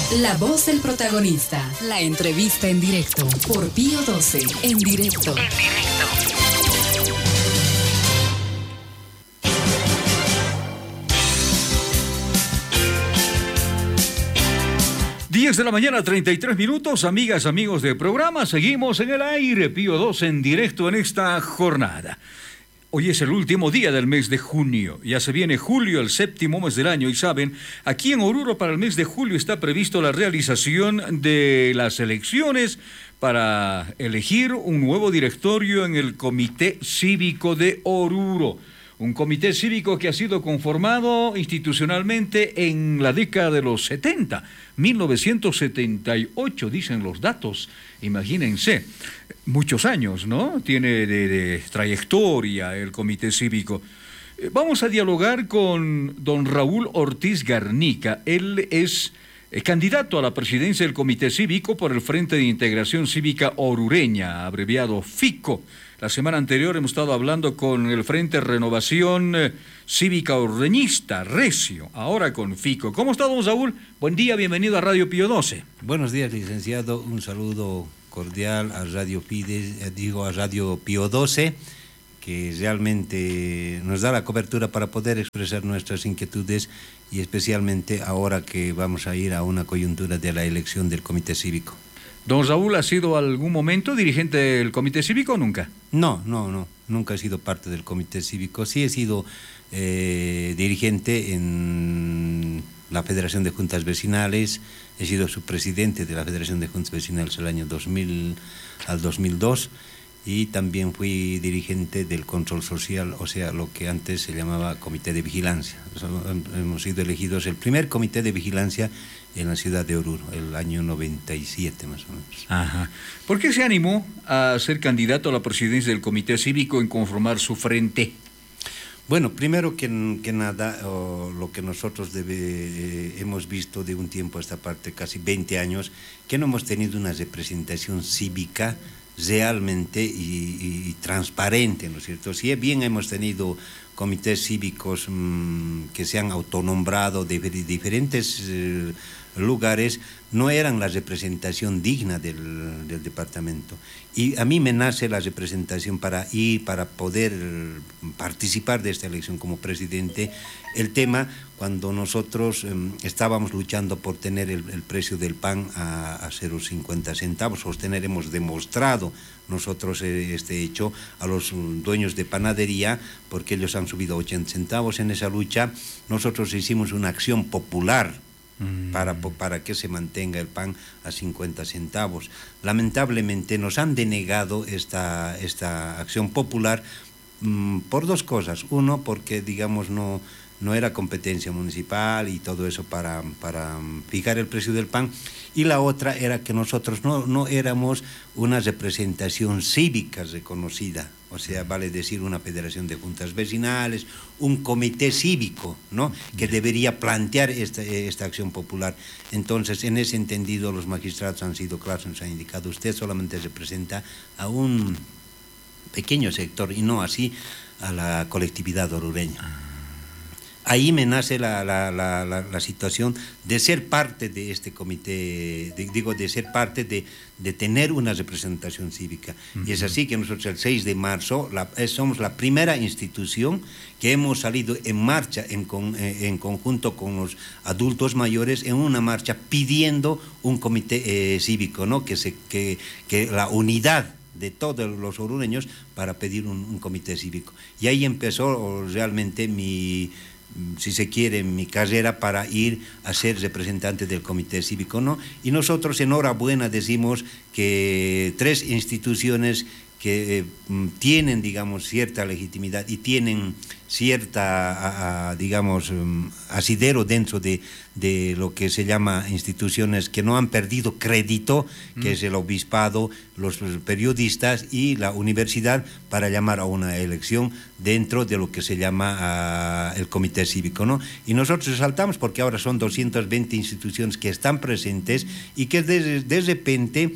La voz del protagonista. La entrevista en directo. Por Pío 12. En directo. 10 de la mañana, 33 minutos, amigas, amigos del programa, seguimos en el aire, Pío 2 en directo en esta jornada. Hoy es el último día del mes de junio, ya se viene julio, el séptimo mes del año, y saben, aquí en Oruro para el mes de julio está previsto la realización de las elecciones para elegir un nuevo directorio en el Comité Cívico de Oruro. Un comité cívico que ha sido conformado institucionalmente en la década de los 70, 1978, dicen los datos. Imagínense, muchos años, ¿no? Tiene de trayectoria el comité cívico. Vamos a dialogar con don Raúl Ortiz Garnica. Él es candidato a la presidencia del comité cívico por el Frente de Integración Cívica Orureña, abreviado FICO. La semana anterior hemos estado hablando con el Frente Renovación Cívica Ordeñista, Recio, ahora con FICO. ¿Cómo está, don Saúl? Buen día, bienvenido a Radio Pío 12. Buenos días, licenciado. Un saludo cordial a Radio a Radio Pío 12, que realmente nos da la cobertura para poder expresar nuestras inquietudes y especialmente ahora que vamos a ir a una coyuntura de la elección del Comité Cívico. ¿Don Raúl ha sido algún momento dirigente del Comité Cívico o nunca? No, nunca he sido parte del Comité Cívico. Sí he sido dirigente en la Federación de Juntas Vecinales, he sido subpresidente de la Federación de Juntas Vecinales del año 2000 al 2002 y también fui dirigente del Control Social, o sea, lo que antes se llamaba Comité de Vigilancia. Hemos sido elegidos el primer Comité de Vigilancia en la ciudad de Oruro, el año 97 más o menos. Ajá. ¿Por qué se animó a ser candidato a la presidencia del Comité Cívico en conformar su frente? Bueno, primero que nada, lo que nosotros hemos visto de un tiempo a esta parte, casi 20 años, que no hemos tenido una representación cívica realmente y transparente, ¿no es cierto? Si bien hemos tenido comités cívicos que se han autonombrado de diferentes lugares, no eran la representación digna del departamento. Y a mí me nace la representación para poder participar de esta elección como presidente. El tema, cuando nosotros estábamos luchando por tener el precio del pan a 0,50 centavos, hemos demostrado nosotros este hecho a los dueños de panadería, porque ellos han subido 80 centavos en esa lucha. Nosotros hicimos una acción popular para que se mantenga el pan a 50 centavos. Lamentablemente nos han denegado esta acción popular por dos cosas. Uno, porque digamos no era competencia municipal y todo eso para fijar el precio del pan, y la otra era que nosotros no éramos una representación cívica reconocida, o sea, vale decir una federación de juntas vecinales, un comité cívico, ¿no?, que debería plantear esta acción popular. Entonces, en ese entendido, los magistrados han sido claros, nos han indicado, usted solamente representa a un pequeño sector y no así a la colectividad orureña. Ahí me nace la situación de ser parte de este comité, de ser parte de tener una representación cívica. Y es así que nosotros el 6 de marzo somos la primera institución que hemos salido en marcha en conjunto con los adultos mayores en una marcha pidiendo un comité cívico, ¿no?, que la unidad de todos los orureños para pedir un comité cívico. Y ahí empezó realmente si se quiere, mi carrera para ir a ser representante del comité cívico, ¿no? Y nosotros enhorabuena decimos que 3 instituciones que tienen, digamos, cierta legitimidad y tienen cierta, digamos, asidero dentro de lo que se llama instituciones que no han perdido crédito, que es el obispado, los periodistas y la universidad, para llamar a una elección dentro de lo que se llama el comité cívico, ¿no? Y nosotros resaltamos porque ahora son 220 instituciones que están presentes y que de repente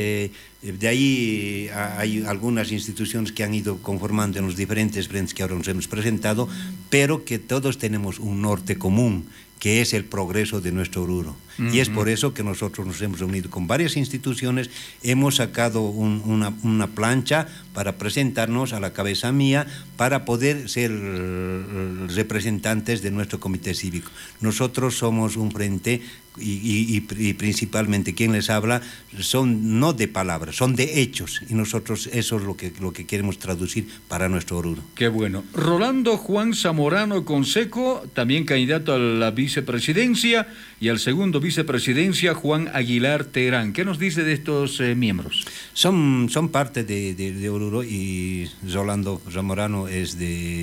de ahí hay algunas instituciones que han ido conformando en los diferentes frentes que ahora nos hemos presentado, pero que todos tenemos un norte común, que es el progreso de nuestro Oruro. Y es por eso que nosotros nos hemos reunido con varias instituciones, hemos sacado una plancha para presentarnos a la cabeza mía para poder ser representantes de nuestro comité cívico. Nosotros somos un frente y principalmente quien les habla son no de palabras, son de hechos, y nosotros eso es lo que queremos traducir para nuestro Oruro. Qué bueno. Rolando Juan Zamorano Conseco, también candidato a la vicepresidencia, y al segundo vicepresidencia Juan Aguilar Terán. ¿Qué nos dice de estos miembros? Son parte de Oruro, y Rolando Zamorano es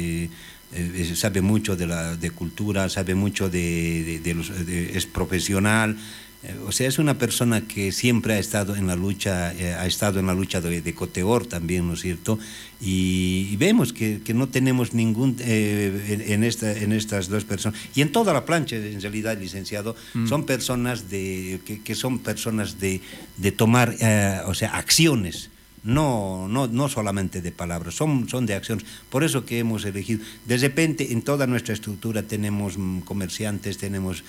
sabe mucho de cultura, sabe mucho es profesional, o sea, es una persona que siempre ha estado en la lucha, de Coteor también, ¿no es cierto? Y vemos que no tenemos ningún, en estas dos personas, y en toda la plancha, en realidad, licenciado, son personas que son personas de tomar, o sea, acciones. No solamente de palabras, son de acciones. Por eso que hemos elegido. De repente, en toda nuestra estructura tenemos comerciantes, tenemos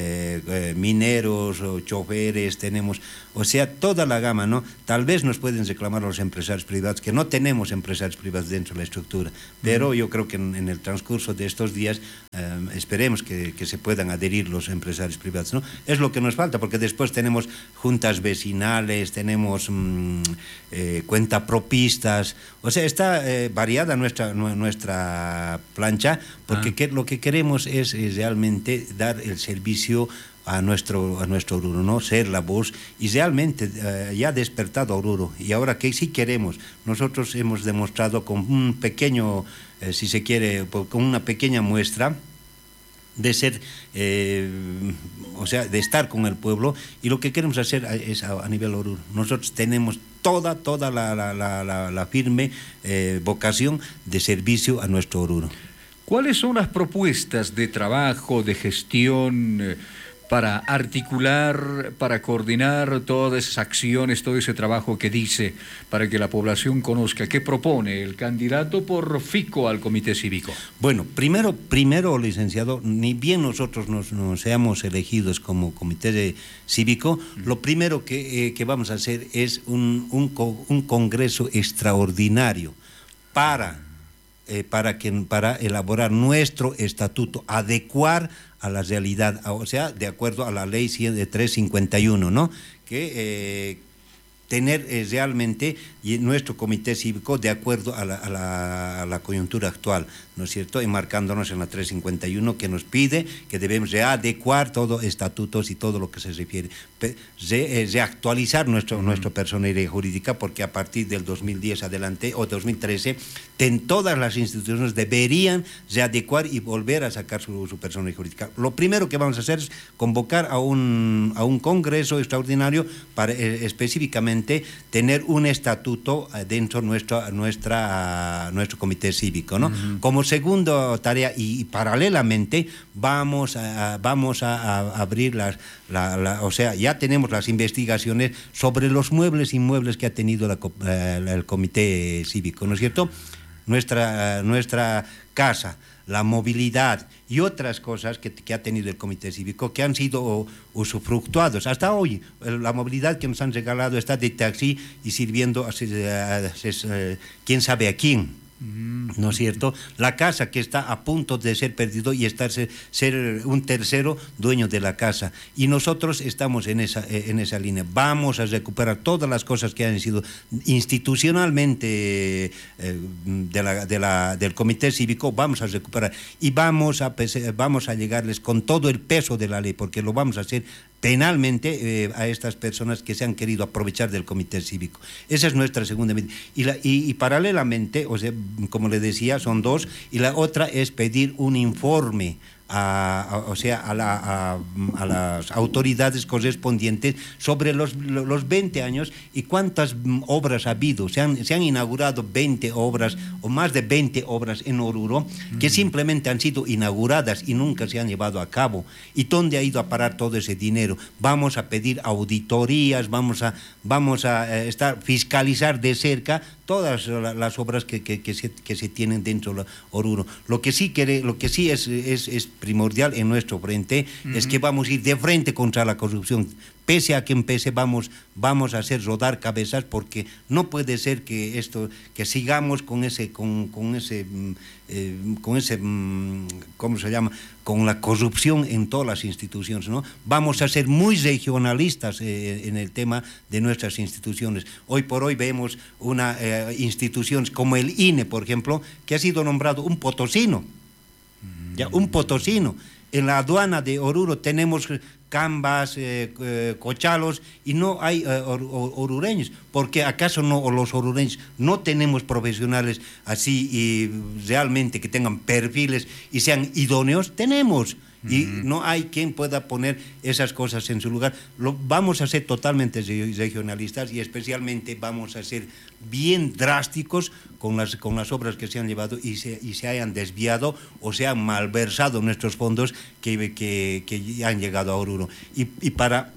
mineros, o choferes, tenemos, o sea, toda la gama, ¿no? Tal vez nos pueden reclamar los empresarios privados, que no tenemos empresarios privados dentro de la estructura, pero yo creo que en el transcurso de estos días esperemos que se puedan adherir los empresarios privados, ¿no? Es lo que nos falta, porque después tenemos juntas vecinales, tenemos cuentapropistas, o sea, está variada nuestra plancha, porque lo que queremos es realmente dar el servicio a nuestro Oruro, ¿no? Ser la voz, y realmente ya ha despertado a Oruro, y ahora que sí queremos, nosotros hemos demostrado con un pequeño, si se quiere, con una pequeña muestra de ser, o sea, de estar con el pueblo, y lo que queremos hacer es a nivel Oruro. Nosotros tenemos toda la firme vocación de servicio a nuestro Oruro. ¿Cuáles son las propuestas de trabajo, de gestión, para articular, para coordinar todas esas acciones, todo ese trabajo que dice, para que la población conozca? ¿Qué propone el candidato por Fico al comité cívico? Bueno, primero, licenciado, ni bien nosotros nos seamos elegidos como comité cívico, lo primero que vamos a hacer es un congreso extraordinario para elaborar nuestro estatuto, adecuar a la realidad, o sea, de acuerdo a la ley 351, ¿no? Que tener realmente nuestro comité cívico de acuerdo a la coyuntura actual, ¿no es cierto? Enmarcándonos en la 351, que nos pide que debemos readecuar todos estatutos y todo lo que se refiere, reactualizar nuestra personería jurídica, porque a partir del 2010 adelante, o 2013, todas las instituciones deberían readecuar y volver a sacar su personería jurídica. Lo primero que vamos a hacer es convocar a un congreso extraordinario para específicamente tener un estatuto dentro de nuestro comité cívico, ¿no? Como segunda tarea, y paralelamente vamos a abrir o sea, ya tenemos las investigaciones sobre los muebles e inmuebles que ha tenido el comité cívico, ¿no es cierto? Nuestra casa, la movilidad y otras cosas que ha tenido el comité cívico, que han sido usufructuados hasta hoy. La movilidad que nos han regalado está de taxi y sirviendo a quién sabe a quién, ¿no es cierto? La casa que está a punto de ser perdido y ser un tercero dueño de la casa, y nosotros estamos en esa línea. Vamos a recuperar todas las cosas que han sido institucionalmente del comité cívico, vamos a recuperar, y vamos a llegarles con todo el peso de la ley, porque lo vamos a hacer penalmente a estas personas que se han querido aprovechar del comité cívico. Esa es nuestra segunda medida. Y paralelamente, o sea, como le decía, son dos, y la otra es pedir un informe a las autoridades correspondientes sobre los 20 años y cuántas obras ha habido. Se han inaugurado 20 obras o más de 20 obras en Oruro que simplemente han sido inauguradas y nunca se han llevado a cabo. ¿Y dónde ha ido a parar todo ese dinero? Vamos a pedir auditorías, vamos a fiscalizar de cerca las obras que se tienen dentro de Oruro. Lo que sí es primordial en nuestro frente es que vamos a ir de frente contra la corrupción. Pese a que empece, vamos a hacer rodar cabezas, porque no puede ser que sigamos con ¿cómo se llama?, con la corrupción en todas las instituciones, ¿no? Vamos a ser muy regionalistas en el tema de nuestras instituciones. Hoy por hoy vemos instituciones como el INE, por ejemplo, que ha sido nombrado un potosino, un potosino. En la aduana de Oruro tenemos cambas, cochalos, y no hay orureños. ¿Por qué acaso los orureños no tenemos profesionales así y realmente que tengan perfiles y sean idóneos? Tenemos. Y no hay quien pueda poner esas cosas en su lugar. Vamos a ser totalmente regionalistas, y especialmente vamos a ser bien drásticos con las obras que se han llevado y se hayan desviado o se han malversado nuestros fondos que han llegado a Oruro. Y para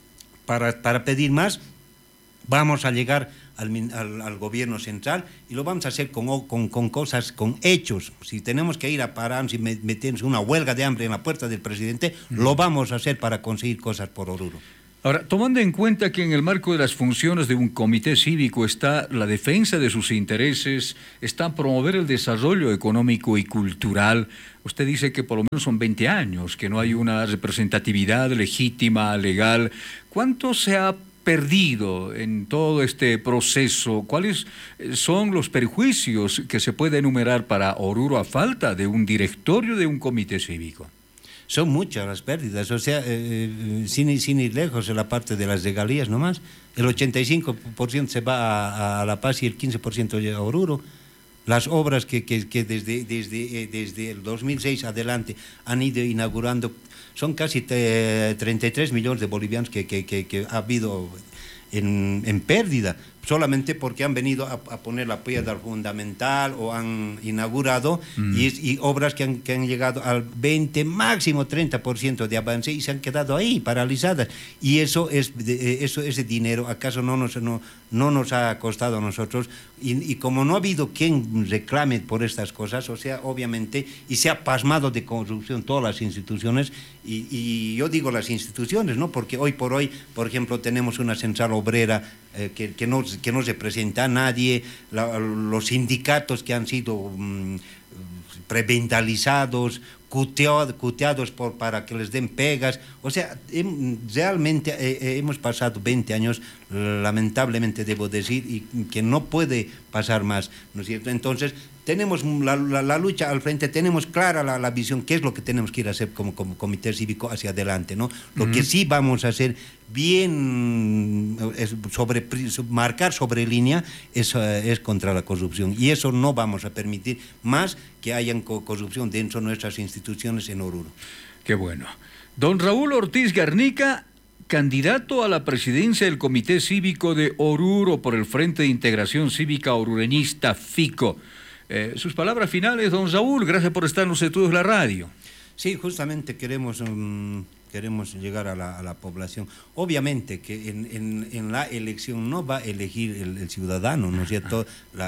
pedir más, vamos a llegar al gobierno central, y lo vamos a hacer con cosas, con hechos. Si tenemos que ir a pararnos y meternos una huelga de hambre en la puerta del presidente, lo vamos a hacer para conseguir cosas por Oruro. Ahora, tomando en cuenta que en el marco de las funciones de un comité cívico está la defensa de sus intereses, está promover el desarrollo económico y cultural, usted dice que por lo menos son 20 años, que no hay una representatividad legítima, legal. ¿Cuánto se ha perdido en todo este proceso? ¿Cuáles son los perjuicios que se puede enumerar para Oruro a falta de un directorio de un comité cívico? Son muchas las pérdidas, o sea, sin ir lejos, en la parte de las regalías nomás, el 85% se va a La Paz y el 15% llega a Oruro. Las obras que desde el 2006 adelante han ido inaugurando, son casi 33 millones de bolivianos que ha habido en pérdida, solamente porque han venido a poner la piedra fundamental o han inaugurado y obras que han llegado al 20, máximo 30% de avance, y se han quedado ahí paralizadas. Y ese dinero, ¿acaso no nos ha costado a nosotros? Y como no ha habido quien reclame por estas cosas, o sea, obviamente, y se ha pasmado de corrupción todas las instituciones, y yo digo las instituciones, ¿no? Porque hoy por hoy, por ejemplo, tenemos una central obrera que no representa a nadie, los sindicatos que han sido prebendalizados, cuteados para que les den pegas. O sea, realmente hemos pasado 20 años, lamentablemente debo decir, y que no puede pasar más, ¿no es cierto? Entonces, tenemos la lucha al frente, tenemos clara la visión, qué es lo que tenemos que ir a hacer como comité cívico hacia adelante, ¿no? Lo que sí vamos a hacer bien, marcar sobre línea, es contra la corrupción, y eso no vamos a permitir más que hayan corrupción dentro de nuestras instituciones en Oruro. Qué bueno. Don Raúl Ortiz Garnica, candidato a la presidencia del Comité Cívico de Oruro por el Frente de Integración Cívica Orureñista, FICO. Sus palabras finales, don Raúl, gracias por estar en los estudios de la radio. Sí, justamente queremos llegar a la población. Obviamente que en la elección no va a elegir el ciudadano, ¿no es cierto?,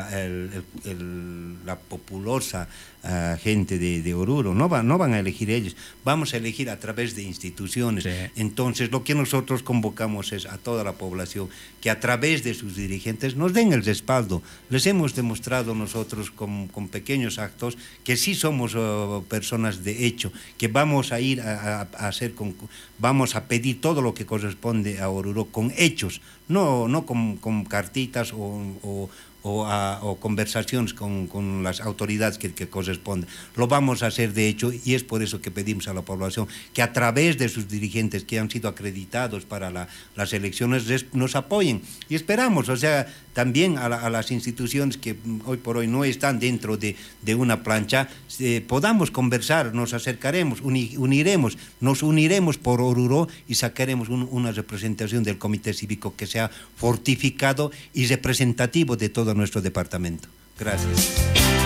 la populosa gente de Oruro, no van a elegir ellos, vamos a elegir a través de instituciones. Sí. Entonces, lo que nosotros convocamos es a toda la población que a través de sus dirigentes nos den el respaldo. Les hemos demostrado nosotros con pequeños actos que sí somos personas de hecho, que vamos a ir a hacer vamos a pedir todo lo que corresponde a Oruro con hechos, no con cartitas o conversaciones con las autoridades que corresponden. Lo vamos a hacer de hecho, y es por eso que pedimos a la población que a través de sus dirigentes que han sido acreditados para las elecciones nos apoyen, y esperamos, o sea, también a las instituciones que hoy por hoy no están dentro de una plancha, podamos conversar, nos acercaremos, nos uniremos por Oruro y sacaremos una representación del Comité Cívico que sea fortificado y representativo de todo nuestro departamento. Gracias.